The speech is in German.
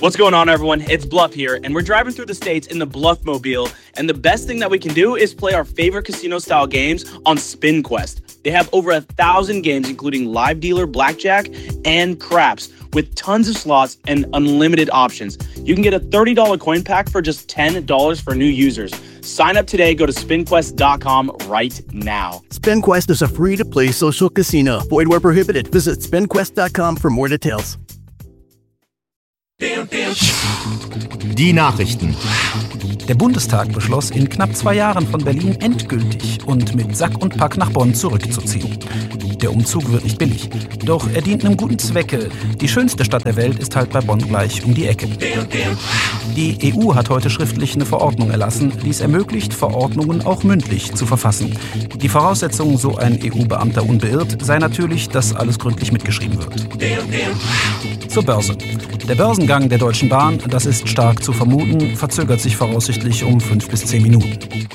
What's going on, everyone? It's Bluff here, and we're driving through the states in the Bluff-mobile, and the best thing that we can do is play our favorite casino-style games on SpinQuest. They have over 1,000 games, including live dealer, blackjack, and craps, with tons of slots and unlimited options. You can get a $30 coin pack for just $10 for new users. Sign up today. Go to spinquest.com right now. SpinQuest is a free-to-play social casino. Void where prohibited. Visit spinquest.com for more details. Die Nachrichten. Der Bundestag beschloss, in knapp 2 Jahren von Berlin endgültig und mit Sack und Pack nach Bonn zurückzuziehen. Der Umzug wird nicht billig, doch er dient einem guten Zwecke. Die schönste Stadt der Welt ist halt bei Bonn gleich um die Ecke. Die EU hat heute schriftlich eine Verordnung erlassen, die es ermöglicht, Verordnungen auch mündlich zu verfassen. Die Voraussetzung, so ein EU-Beamter unbeirrt, sei natürlich, dass alles gründlich mitgeschrieben wird. Zur Börse. Der Börsengang der Deutschen Bahn, das ist stark zu vermuten, verzögert sich voraussichtlich um 5 bis 10 Minuten.